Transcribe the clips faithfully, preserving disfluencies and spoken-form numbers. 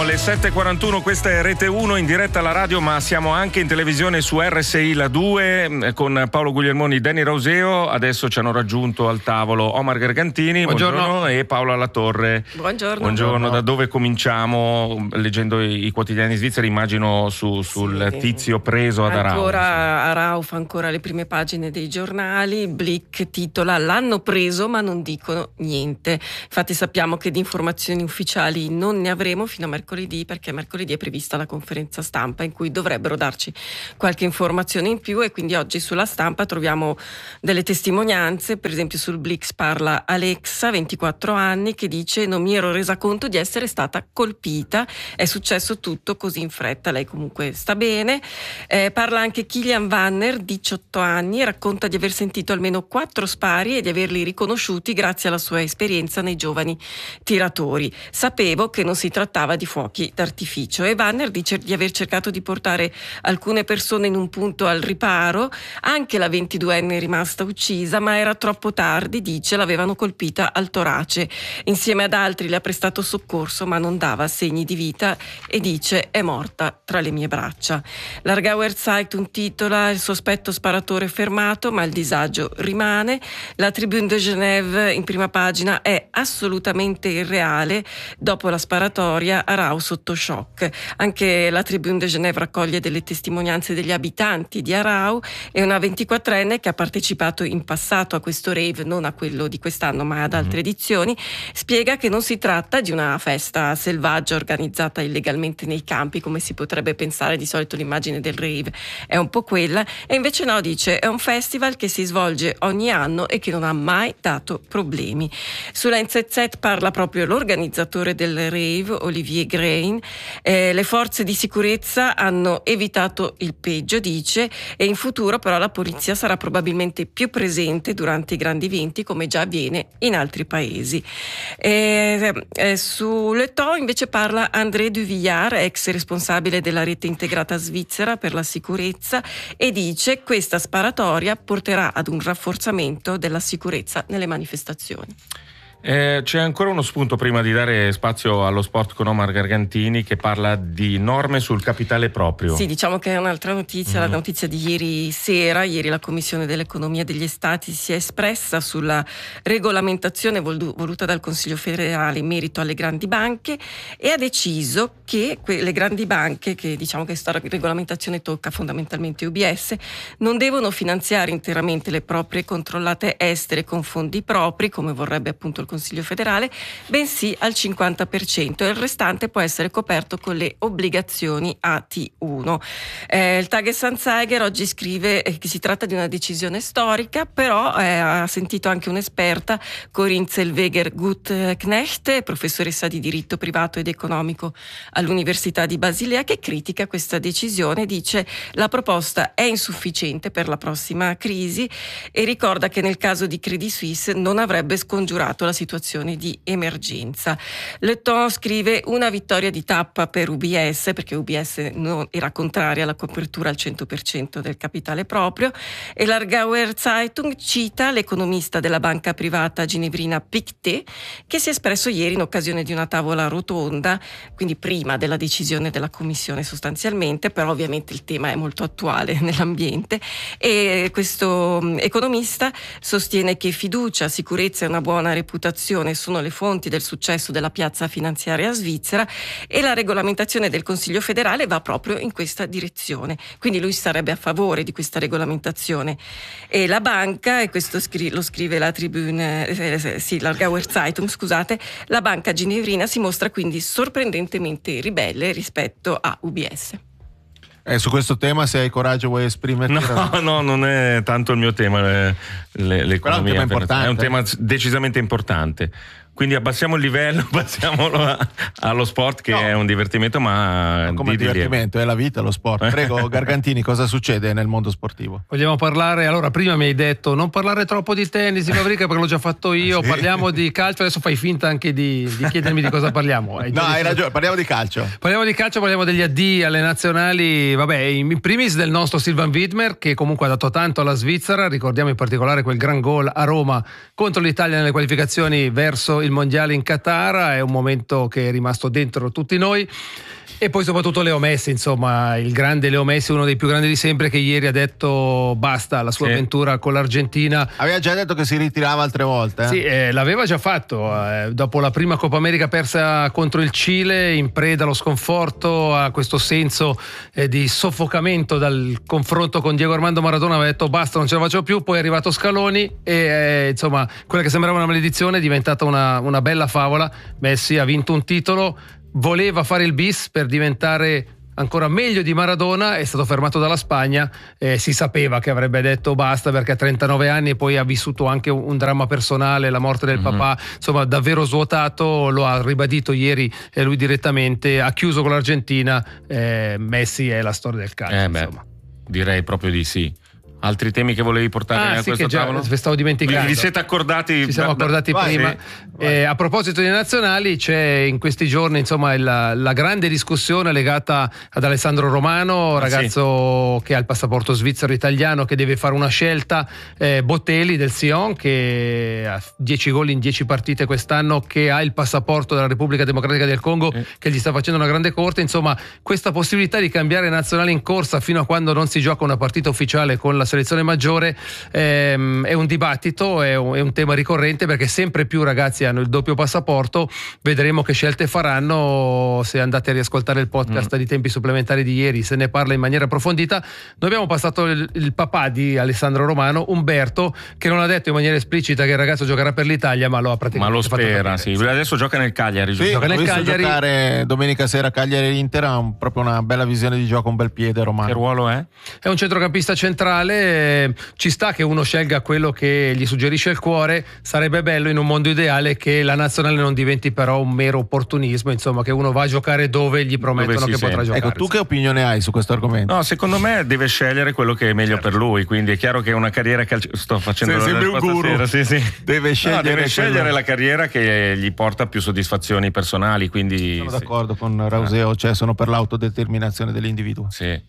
le sette e quarantuno, questa è Rete uno in diretta alla radio, ma siamo anche in televisione su R S I La due con Paolo Guglielmoni, Danny Rauseo. Adesso ci hanno raggiunto al tavolo Omar Gargantini, buongiorno, buongiorno e Paola Latorre. Buongiorno. Buongiorno. Buongiorno. Da dove cominciamo? Leggendo i, i quotidiani svizzeri, immagino su, sul sì. tizio preso ad Arauf. Ancora Arauf, ancora le prime pagine dei giornali. Blick titola "L'hanno preso ma non dicono niente". Infatti sappiamo che di informazioni ufficiali non ne avremo fino a mercoledì, perché mercoledì è prevista la conferenza stampa in cui dovrebbero darci qualche informazione in più, e quindi oggi sulla stampa troviamo delle testimonianze. Per esempio sul Blick parla Alexa, ventiquattro anni, che dice: "Non mi ero resa conto di essere stata colpita, è successo tutto così in fretta". Lei comunque sta bene. Eh, parla anche Kilian Vanner, diciotto anni, racconta di aver sentito almeno quattro spari e di averli riconosciuti grazie alla sua esperienza nei giovani tiratori. "Sapevo che non si trattava di fuochi d'artificio". E Vanner dice di aver cercato di portare alcune persone in un punto al riparo, anche la ventiduenne è rimasta uccisa, ma era troppo tardi, dice, l'avevano colpita al torace. Insieme ad altri le ha prestato soccorso, ma non dava segni di vita e dice: "È morta tra le mie braccia". L'Aargauer Zeitung titola: "Il sospetto sparatore fermato, ma il disagio rimane". La Tribune de Genève in prima pagina: "È assolutamente irreale, dopo la sparatoria Arauf sotto shock". Anche la Tribune de Genève raccoglie delle testimonianze degli abitanti di Arauf, e una ventiquattrenne che ha partecipato in passato a questo rave, non a quello di quest'anno ma ad altre edizioni, spiega che non si tratta di una festa selvaggia organizzata illegalmente nei campi, come si potrebbe pensare. Di solito l'immagine del rave è un po' quella, e invece no, dice, è un festival che si svolge ogni anno e che non ha mai dato problemi. Sulla N Z Z parla proprio l'organizzatore del rave, Olivier Grain. Eh, le forze di sicurezza hanno evitato il peggio, dice, e in futuro però la polizia sarà probabilmente più presente durante i grandi eventi, come già avviene in altri paesi. Eh, eh, su Le Temps invece parla André Duvillard, ex responsabile della rete integrata svizzera per la sicurezza, e dice: "Questa sparatoria porterà ad un rafforzamento della sicurezza nelle manifestazioni". Eh, c'è ancora uno spunto prima di dare spazio allo sport con Omar Gargantini, che parla di norme sul capitale proprio. Sì, diciamo che è un'altra notizia, mm. la notizia di ieri sera. Ieri la Commissione dell'Economia degli Stati si è espressa sulla regolamentazione vol- voluta dal Consiglio federale in merito alle grandi banche, e ha deciso che que- le grandi banche, che diciamo che questa regolamentazione tocca fondamentalmente U B S, non devono finanziare interamente le proprie controllate estere con fondi propri, come vorrebbe appunto il Consiglio federale, bensì al cinquanta per cento, e il restante può essere coperto con le obbligazioni A T uno. Eh, il Tagesanzeiger oggi scrive che si tratta di una decisione storica, però eh, ha sentito anche un'esperta, Corinne Zellweger-Gutknecht, professoressa di diritto privato ed economico all'Università di Basilea, che critica questa decisione. Dice: "La proposta è insufficiente per la prossima crisi", e ricorda che nel caso di Credit Suisse non avrebbe scongiurato la situazione di emergenza. Le Temps scrive: "Una vittoria di tappa per U B S", perché U B S non era contraria alla copertura al cento per cento del capitale proprio, e l'Aargauer Zeitung cita l'economista della banca privata ginevrina Pictet, che si è espresso ieri in occasione di una tavola rotonda, quindi prima della decisione della Commissione sostanzialmente, però ovviamente il tema è molto attuale nell'ambiente, e questo economista sostiene che fiducia, sicurezza e una buona reputazione sono le fonti del successo della piazza finanziaria svizzera, e la regolamentazione del Consiglio federale va proprio in questa direzione. Quindi lui sarebbe a favore di questa regolamentazione. E la banca, e questo scri- lo scrive la Tribune, eh, sì, l'Aargauer Zeitung, scusate, la banca ginevrina si mostra quindi sorprendentemente ribelle rispetto a U B S. Eh, su questo tema, se hai coraggio, vuoi esprimerti? No, no, non è tanto il mio tema, le, le, l'economia. Però è un tema importante. È un tema decisamente importante. Quindi abbassiamo il livello, passiamolo a, allo sport, che no. è un divertimento, ma no, come di divertimento, è la vita, lo sport. Prego, Gargantini, cosa succede nel mondo sportivo? Vogliamo parlare, allora prima mi hai detto non parlare troppo di tennis, di Maverick, perché l'ho già fatto io, sì. Parliamo di calcio, adesso fai finta anche di, di chiedermi di cosa parliamo. Hai no, hai ragione, parliamo di calcio. Parliamo di calcio, parliamo degli addii alle nazionali, vabbè, in primis del nostro Sylvain Widmer, che comunque ha dato tanto alla Svizzera, ricordiamo in particolare quel gran gol a Roma contro l'Italia nelle qualificazioni verso il il mondiale in Qatar, è un momento che è rimasto dentro tutti noi. E poi soprattutto Leo Messi, insomma, il grande Leo Messi, uno dei più grandi di sempre, che ieri ha detto basta la sua sì. avventura con l'Argentina. Aveva già detto che si ritirava altre volte. Eh? Sì, eh, l'aveva già fatto. Eh, dopo la prima Coppa America persa contro il Cile, in preda allo sconforto, a questo senso eh, di soffocamento dal confronto con Diego Armando Maradona, aveva detto basta, non ce la faccio più. Poi è arrivato Scaloni e eh, insomma, quella che sembrava una maledizione è diventata una, una bella favola. Messi ha vinto un titolo, voleva fare il bis per diventare ancora meglio di Maradona, è stato fermato dalla Spagna, eh, si sapeva che avrebbe detto basta perché ha trentanove anni e poi ha vissuto anche un, un dramma personale, la morte del mm-hmm. papà, insomma davvero svuotato, lo ha ribadito ieri eh, lui direttamente, ha chiuso con l'Argentina, eh, Messi è la storia del calcio. Eh beh, insomma. Direi proprio di sì. Altri temi che volevi portare ah, a sì, questo che già, tavolo? Stavo dimenticando. Vi, vi siete accordati? Ci siamo accordati vai, prima. Vai, vai. Eh, a proposito di nazionali, c'è in questi giorni insomma la, la grande discussione legata ad Alessandro Romano, ah, ragazzo sì. che ha il passaporto svizzero italiano, che deve fare una scelta. Eh, Bottelli del Sion, che ha dieci gol in dieci partite quest'anno, che ha il passaporto della Repubblica Democratica del Congo, eh. che gli sta facendo una grande corte. Insomma, questa possibilità di cambiare nazionale in corsa fino a quando non si gioca una partita ufficiale con la selezione maggiore Ehm, è un dibattito, è un, è un tema ricorrente, perché sempre più ragazzi hanno il doppio passaporto. Vedremo che scelte faranno. Se andate a riascoltare il podcast mm. di tempi supplementari di ieri, se ne parla in maniera approfondita. Noi abbiamo passato il, il papà di Alessandro Romano, Umberto, che non ha detto in maniera esplicita che il ragazzo giocherà per l'Italia, ma lo ha praticamente ma lo fatto spera, capire. sì. Adesso gioca nel Cagliari, sì, gioca nel Cagliari. Giocare domenica sera Cagliari-Inter, ha un, proprio una bella visione di gioco, un bel piede Romano. Che ruolo è? È un centrocampista centrale. Ci sta che uno scelga quello che gli suggerisce il cuore. Sarebbe bello in un mondo ideale che la nazionale non diventi però un mero opportunismo, insomma, che uno va a giocare dove gli promettono dove che potrà giocare. Ecco, tu che opinione hai su questo argomento? No, secondo me deve scegliere quello che è meglio certo. per lui, quindi è chiaro che una carriera calcio... sto facendo sì, la un guru. Sì, sì. Deve scegliere, no, deve scegliere quello... la carriera che gli porta più soddisfazioni personali, quindi sono sì. d'accordo con Rauseo, cioè sono per l'autodeterminazione dell'individuo. Sì.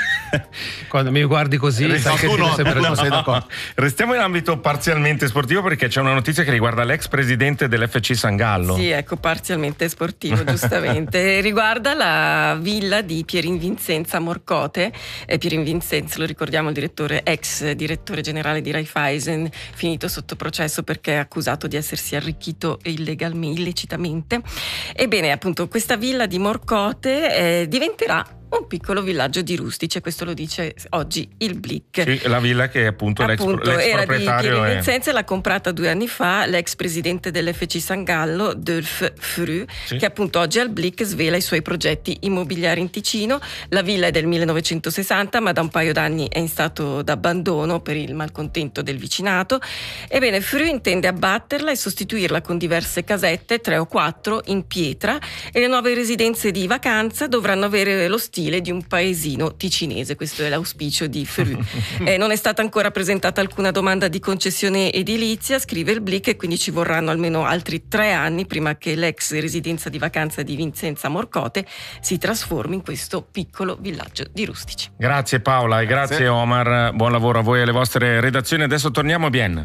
Quando mi guardi così no, sai che tu no, sempre non sei d'accordo. Restiamo in ambito parzialmente sportivo, perché c'è una notizia che riguarda l'ex presidente dell'F C San Gallo. Sì, ecco, parzialmente sportivo, giustamente. Riguarda la villa di Pierin Vincenzo Morcote. eh, Pierin Vincenzo, lo ricordiamo, il direttore, ex direttore generale di Raiffeisen, finito sotto processo perché è accusato di essersi arricchito illegalmente, illecitamente. Ebbene, appunto, questa villa di Morcote eh, diventerà un piccolo villaggio di rustici, questo lo dice oggi il Blick. Sì, la villa che appunto, appunto l'ex, l'ex era proprietario di Pierin è... Vincenzo, l'ha comprata due anni fa l'ex presidente dell'F C San Gallo, Dolf Fru, sì. che appunto oggi al Blick svela i suoi progetti immobiliari in Ticino. La villa è del millenovecentosessanta, ma da un paio d'anni è in stato d'abbandono per il malcontento del vicinato. Ebbene, Fru intende abbatterla e sostituirla con diverse casette, tre o quattro, in pietra, e le nuove residenze di vacanza dovranno avere lo stile di un paesino ticinese. Questo è l'auspicio di Fru. eh, non è stata ancora presentata alcuna domanda di concessione edilizia, scrive il Blick, e quindi ci vorranno almeno altri tre anni prima che l'ex residenza di vacanza di Vincenzo Morcote si trasformi in questo piccolo villaggio di rustici. Grazie Paola e grazie, grazie Omar, buon lavoro a voi e alle vostre redazioni. Adesso torniamo a Bienne.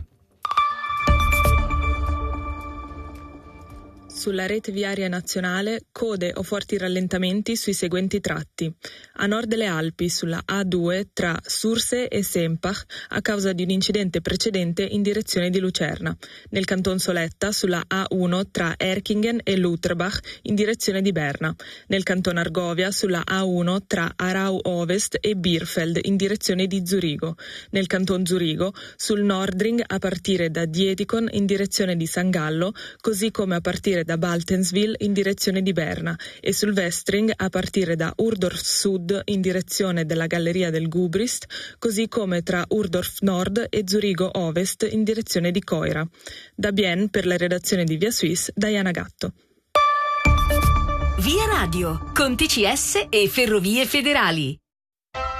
Sulla rete viaria nazionale, code o forti rallentamenti sui seguenti tratti. A nord delle Alpi, sulla A due tra Surse e Sempach, a causa di un incidente precedente in direzione di Lucerna. Nel canton Soletta, sulla A uno tra Erkingen e Lutherbach, in direzione di Berna. Nel canton Argovia, sulla A uno tra Arau Ovest e Bierfeld, in direzione di Zurigo. Nel canton Zurigo, sul Nordring, a partire da Dietikon, in direzione di San Gallo, così come a partire da Baltenswil in direzione di Berna, e sul Westring a partire da Urdorf Sud in direzione della galleria del Gubrist, così come tra Urdorf Nord e Zurigo Ovest in direzione di Coira. Da Bienne, per la redazione di Via Suisse, Diana Gatto. Via Radio, con T C S e Ferrovie Federali.